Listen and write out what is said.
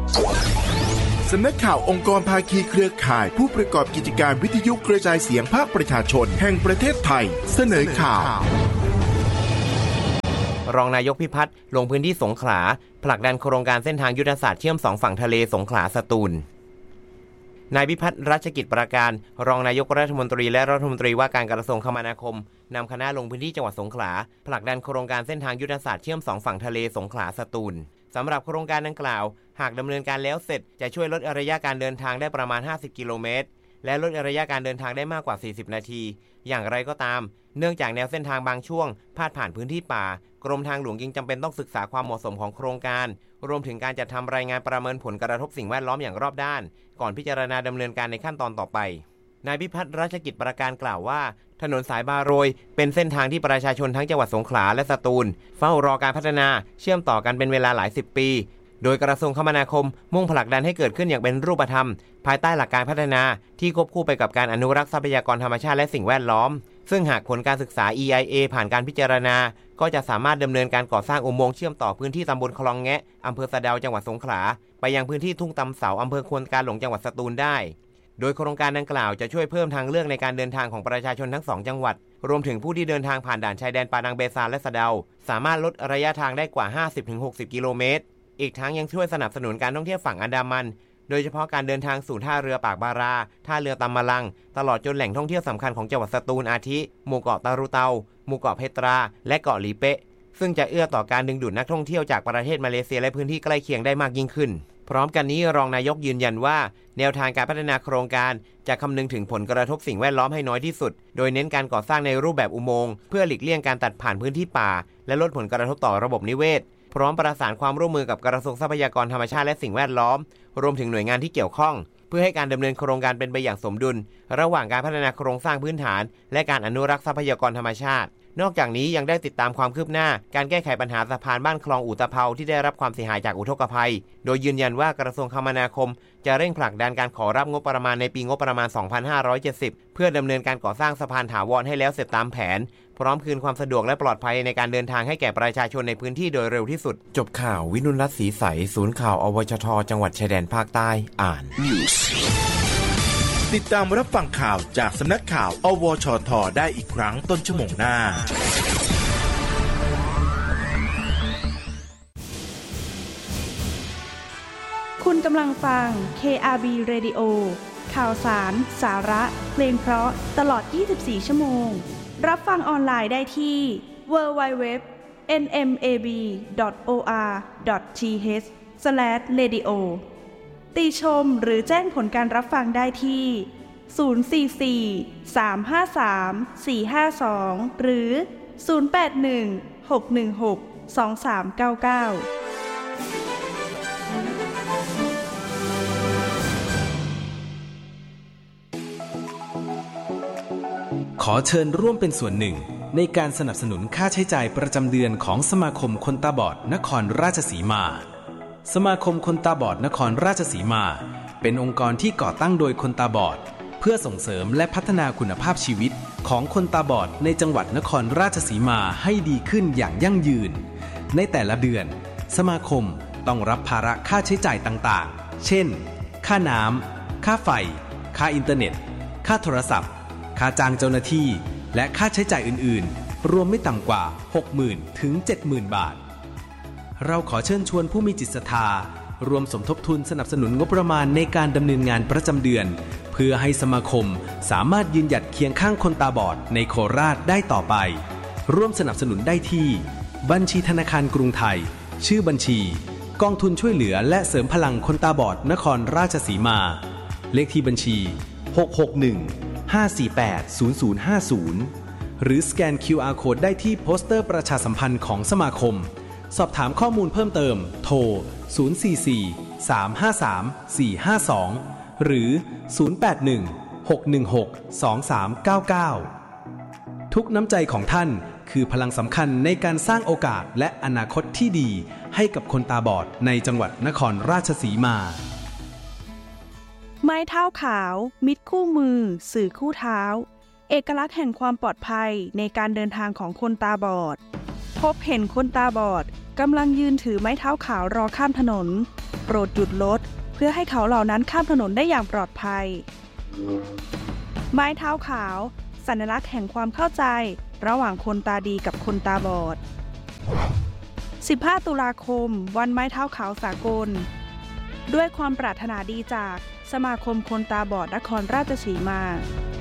สำนักข่าวองค์กรภาคีเครือข่ายผู้ประกอบกิจการวิทยุกระจายเสียงภาคประชาชนแห่งประเทศไทยเสนอข่าวรองนายกพิพัฒน์ลงพื้นที่สงขลาผลักดันโครงการเส้นทางยุทธศาสตร์เชื่อม2ฝั่งทะเลสงขลาสตูลนายพิพัฒน์รัชกิจประการรองนายกรัฐมนตรีและรัฐมนตรีว่าการกระทรวงคมนาคมนำคณะลงพื้นที่จังหวัดสงขลาผลักดันโครงการเส้นทางยุทธศาสตร์เชื่อม2ฝั่งทะเลสงขลาสตูลสำหรับโครงการดังกล่าวหากดำเนินการแล้วเสร็จจะช่วยลดระยะการเดินทางได้ประมาณ50กิโลเมตรและลดระยะการเดินทางได้มากกว่า40นาทีอย่างไรก็ตามเนื่องจากแนวเส้นทางบางช่วงพาดผ่านพื้นที่ป่ากรมทางหลวงจึงจำเป็นต้องศึกษาความเหมาะสมของโครงการรวมถึงการจัดทำรายงานประเมินผลกระทบสิ่งแวดล้อมอย่างรอบด้านก่อนพิจารณาดำเนินการในขั้นตอนต่อไปนายพิพัฒน์รัชกิจประการกล่าวว่าถนนสายบาโรยเป็นเส้นทางที่ประชาชนทั้งจังหวัดสงขลาและสตูลเฝ้ารอการพัฒนาเชื่อมต่อกันเป็นเวลาหลาย10ปีโดยกระทรวงคมนาคมมุ่งผลักดันให้เกิดขึ้นอย่างเป็นรูปธรรมภายใต้หลักการพัฒนาที่ควบคู่ไปกับการอนุรักษ์ทรัพยากรธรรมชาติและสิ่งแวดล้อมซึ่งหากผลการศึกษา EIA ผ่านการพิจารณาก็จะสามารถดำเนินการก่อสร้างอุโมงค์เชื่อมต่อพื้นที่ตำบลคลองแงะอำเภอสะเดาจังหวัดสงขลาไปยังพื้นที่ทุ่งตำเสาอำเภอควนกาหลงจังหวัดสตูลได้โดยโครงการดังกล่าวจะช่วยเพิ่มทางเลือกในการเดินทางของประชาชนทั้ง2จังหวัดรวมถึงผู้ที่เดินทางผ่านด่านชายแดนปานังเบซาและสะเดาสามารถลดระยะทางได้กว่า 50-60 กิโลเมตรอีกทั้งยังช่วยสนับสนุนการท่องเที่ยวฝั่งอันดามันโดยเฉพาะการเดินทางสู่ท่าเรือปากบาราท่าเรือตำมะลังตลอดจนแหล่งท่องเที่ยวสำคัญของจังหวัดสตูลอาทิหมู่เกาะตารุเตาหมู่เกาะเพตราและเกาะหลีเป๊ะซึ่งจะเอื้อต่อการดึงดูดนักท่องเที่ยวจากประเทศมาเลเซียและพื้นที่ใกล้เคียงได้มากยิ่งขึ้นพร้อมกันนี้รองนายกยืนยันว่าแนวทางการพัฒนาโครงการจะคำนึงถึงผลกระทบสิ่งแวดล้อมให้น้อยที่สุดโดยเน้นการก่อสร้างในรูปแบบอุโมงค์เพื่อหลีกเลี่ยงการตัดผ่านพื้นที่ป่าและลดผลกระทบต่อระบบนิเวศพร้อมประสานความร่วมมือกับกระทรวงทรัพยากรธรรมชาติและสิ่งแวดล้อมรวมถึงหน่วยงานที่เกี่ยวข้องเพื่อให้การดำเนินโครงการเป็นไปอย่างสมดุลระหว่างการพัฒนาโครงสร้างพื้นฐานและการอนุรักษ์ทรัพยากรธรรมชาตินอกจากนี้ยังได้ติดตามความคืบหน้าการแก้ไขปัญหาสะพานบ้านคลองอู่ตะเภาที่ได้รับความเสียหายจากอุทกภัยโดยยืนยันว่ากระทรวงคมนาคมจะเร่งผลักดันการขอรับงบประมาณในปีงบประมาณ 2570 เพื่อดำเนินการก่อสร้างสะพานถาวรให้แล้วเสร็จตามแผนพร้อมคืนความสะดวกและปลอดภัยในการเดินทางให้แก่ประชาชนในพื้นที่โดยเร็วที่สุดจบข่าววินุรัตน์ศรีใสศูนย์ข่าวอวชทจังหวัดชายแดนภาคใต้อ่านติดตามรับฟังข่าวจากสำนักข่าวอวชทได้อีกครั้งต้นชั่วโมงหน้าคุณกำลังฟัง KRB Radio ข่าวสารสาระเพลงเพราะตลอด24ชั่วโมงรับฟังออนไลน์ได้ที่ www.nmab.or.th/radio ติชมหรือแจ้งผลการรับฟังได้ที่044-353-452หรือ081-616-2399 ขอเชิญร่วมเป็นส่วนหนึ่งในการสนับสนุนค่าใช้จ่ายประจำเดือนของสมาคมคนตาบอดนครราชสีมาสมาคมคนตาบอดนครราชสีมาเป็นองค์กรที่ก่อตั้งโดยคนตาบอดเพื่อส่งเสริมและพัฒนาคุณภาพชีวิตของคนตาบอดในจังหวัดนครราชสีมาให้ดีขึ้นอย่างยั่งยืนในแต่ละเดือนสมาคมต้องรับภาระค่าใช้จ่ายต่างๆเช่นค่าน้ำค่าไฟค่าอินเทอร์เน็ตค่าโทรศัพท์ค่าจ้างเจ้าหน้าที่และค่าใช้จ่ายอื่นๆรวมไม่ต่ำกว่า 60,000 ถึง 70,000 บาทเราขอเชิญชวนผู้มีจิตศรัทธารวมสมทบทุนสนับสนุนงบประมาณในการดำเนินงานประจำเดือนเพื่อให้สมาคมสามารถยืนหยัดเคียงข้างคนตาบอดในโคราชได้ต่อไปร่วมสนับสนุนได้ที่บัญชีธนาคารกรุงไทยชื่อบัญชีกองทุนช่วยเหลือและเสริมพลังคนตาบอดนครราชสีมาเลขที่บัญชี661-548-0050หรือสแกน QR Code ได้ที่โปสเตอร์ประชาสัมพันธ์ของสมาคมสอบถามข้อมูลเพิ่มเติมโทร044-353-452หรือ081-616-2399ทุกน้ำใจของท่านคือพลังสำคัญในการสร้างโอกาสและอนาคตที่ดีให้กับคนตาบอดในจังหวัดนครราชสีมาไม้เท้าขาวมิตรคู่มือสื่อคู่เท้าเอกลักษณ์แห่งความปลอดภัยในการเดินทางของคนตาบอดพบเห็นคนตาบอดกำลังยืนถือไม้เท้าขาวรอข้ามถนนโปรดหยุดรถเพื่อให้เขาเหล่านั้นข้ามถนนได้อย่างปลอดภัยไม้เท้าขาวสัญลักษณ์แห่งความเข้าใจระหว่างคนตาดีกับคนตาบอด15 ตุลาคมวันไม้เท้าขาวสากลด้วยความปรารถนาดีจากสมาคมคนตาบอดนครราชสีมา